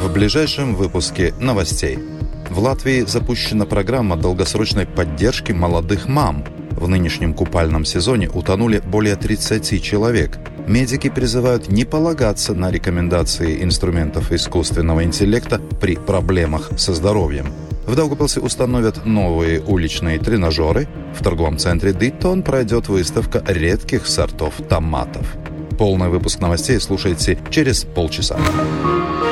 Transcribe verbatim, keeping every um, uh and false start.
В ближайшем выпуске новостей. В Латвии запущена программа долгосрочной поддержки молодых мам. В нынешнем купальном сезоне утонули более тридцати человек. Медики призывают не полагаться на рекомендации инструментов искусственного интеллекта при проблемах со здоровьем. В Даугавпилсе установят новые уличные тренажеры. В торговом центре Диттон пройдет выставка редких сортов томатов. Полный выпуск новостей слушайте через полчаса.